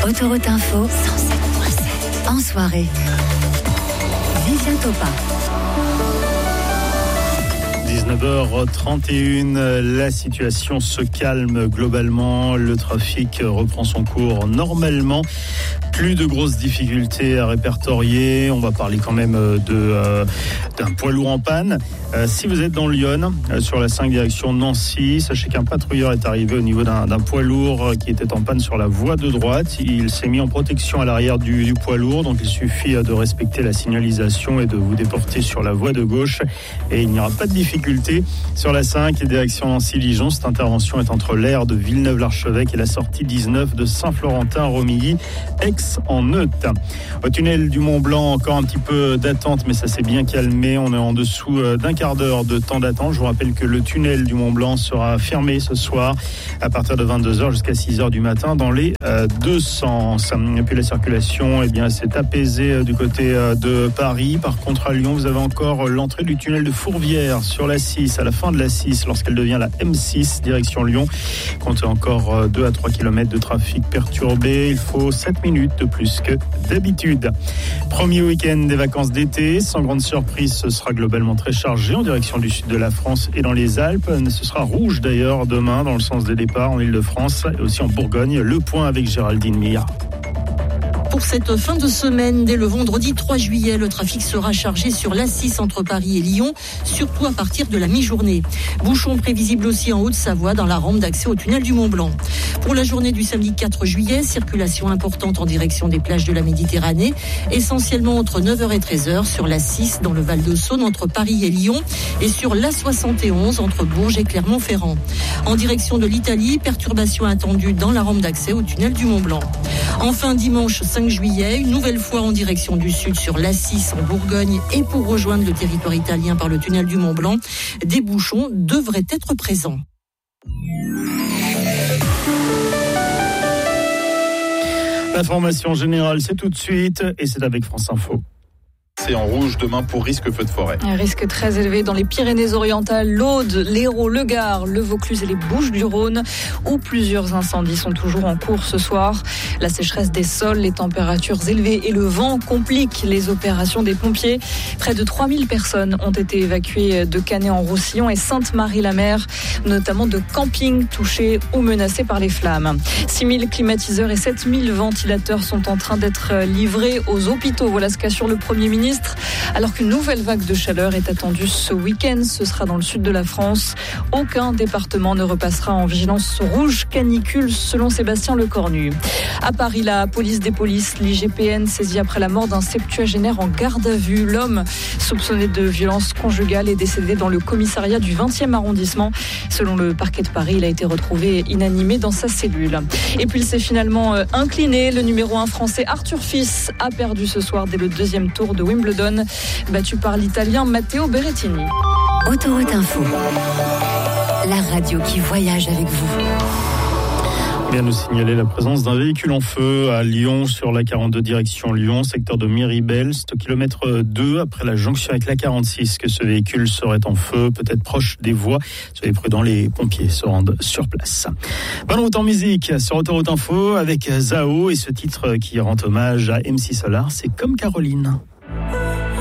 Autoroute Info 107.7 en soirée. Vivien Topin. 19h31, la situation se calme globalement, le trafic reprend son cours normalement. Plus de grosses difficultés à répertorier. On va parler quand même d'un poids lourd en panne. Si vous êtes dans Lyon, sur la 5 direction Nancy, sachez qu'un patrouilleur est arrivé au niveau d'un poids lourd qui était en panne sur la voie de droite. Il s'est mis en protection à l'arrière du poids lourd, donc il suffit de respecter la signalisation et de vous déporter sur la voie de gauche. Et il n'y aura pas de difficulté sur la 5 direction Nancy-Lijon. Cette intervention est entre l'aire de Villeneuve-l'Archevêque et la sortie 19 de Saint-Florentin-Romilly, en Neuth. Au tunnel du Mont-Blanc, encore un petit peu d'attente, mais ça s'est bien calmé. On est en dessous d'un quart d'heure de temps d'attente. Je vous rappelle que le tunnel du Mont-Blanc sera fermé ce soir à partir de 22h jusqu'à 6h du matin dans les deux sens. Et puis la circulation, s'est apaisée du côté de Paris. Par contre, à Lyon, vous avez encore l'entrée du tunnel de Fourvière sur la 6, à la fin de la 6, lorsqu'elle devient la M6, direction Lyon. Comptez encore 2 à 3 km de trafic perturbé. Il faut 7 minutes de plus que d'habitude. Premier week-end des vacances d'été, sans grande surprise, ce sera globalement très chargé en direction du sud de la France et dans les Alpes. Ce sera rouge d'ailleurs demain dans le sens des départs en Île-de-France et aussi en Bourgogne. Le point avec Géraldine Mia. Pour cette fin de semaine, dès le vendredi 3 juillet, le trafic sera chargé sur l'A6 entre Paris et Lyon, surtout à partir de la mi-journée. Bouchons prévisibles aussi en Haute-Savoie dans la rampe d'accès au tunnel du Mont-Blanc. Pour la journée du samedi 4 juillet, circulation importante en direction des plages de la Méditerranée, essentiellement entre 9h et 13h sur l'A6 dans le Val-de-Saône entre Paris et Lyon et sur l'A71 entre Bourges et Clermont-Ferrand. En direction de l'Italie, perturbations attendues dans la rampe d'accès au tunnel du Mont-Blanc. Enfin, dimanche 5 juillet, une nouvelle fois en direction du sud sur l'A6 en Bourgogne et pour rejoindre le territoire italien par le tunnel du Mont-Blanc, des bouchons devraient être présents. L'information générale, c'est tout de suite et c'est avec France Info. C'est en rouge demain pour risque feu de forêt. Un risque très élevé dans les Pyrénées-Orientales, l'Aude, l'Hérault, le Gard, le Vaucluse et les Bouches-du-Rhône, où plusieurs incendies sont toujours en cours ce soir. La sécheresse des sols, les températures élevées et le vent compliquent les opérations des pompiers. Près de 3000 personnes ont été évacuées de Canet-en-Roussillon et Sainte-Marie-la-Mer, notamment de campings touchés ou menacés par les flammes. 6000 climatiseurs et 7000 ventilateurs sont en train d'être livrés aux hôpitaux. Voilà ce qu'assure le Premier ministre. Alors qu'une nouvelle vague de chaleur est attendue ce week-end, ce sera dans le sud de la France. Aucun département ne repassera en vigilance rouge canicule, selon Sébastien Lecornu. À Paris, la police des polices, l'IGPN, saisit après la mort d'un septuagénaire en garde à vue. L'homme, soupçonné de violence conjugale, est décédé dans le commissariat du 20e arrondissement. Selon le parquet de Paris, il a été retrouvé inanimé dans sa cellule. Et puis il s'est finalement incliné. Le numéro 1 français Arthur Fils a perdu ce soir dès le deuxième tour de Wimbledon, battu par l'Italien Matteo Berrettini. Autoroute Info, la radio qui voyage avec vous. On vient nous signaler la présence d'un véhicule en feu à Lyon sur la 42 direction Lyon, secteur de Miribel. C'est au kilomètre 2 après la jonction avec la 46 que ce véhicule serait en feu, peut-être proche des voies. Soyez prudents, les pompiers se rendent sur place. Bonne route en musique sur Autoroute Info avec Zao et ce titre qui rend hommage à MC Solar, c'est Comme Caroline.